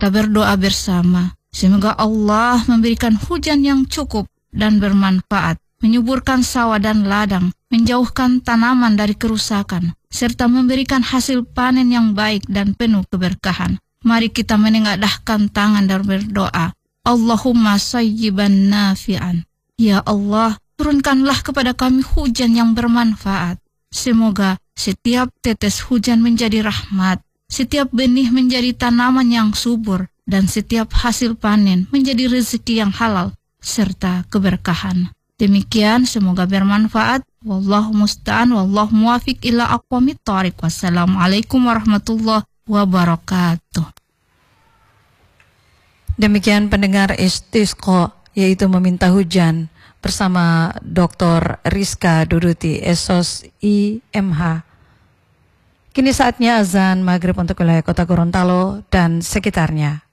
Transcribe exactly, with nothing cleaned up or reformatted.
kita berdoa bersama. Semoga Allah memberikan hujan yang cukup dan bermanfaat, menyuburkan sawah dan ladang, menjauhkan tanaman dari kerusakan, serta memberikan hasil panen yang baik dan penuh keberkahan. Mari kita menengadahkan tangan dan berdoa. Allahumma sayyiban nafi'an. Ya Allah, turunkanlah kepada kami hujan yang bermanfaat. Semoga setiap tetes hujan menjadi rahmat, setiap benih menjadi tanaman yang subur, dan setiap hasil panen menjadi rezeki yang halal serta keberkahan. Demikian, semoga bermanfaat. Wallahu musta'an, wallahu muwafiq ila aqwamit thoriq. Wassalamualaikum warahmatullahi wabarakatuh. Demikian pendengar Istisqa, yaitu meminta hujan, bersama doktor Rizka Duduti, S O S I M H. Kini saatnya azan maghrib untuk wilayah kota Gorontalo dan sekitarnya.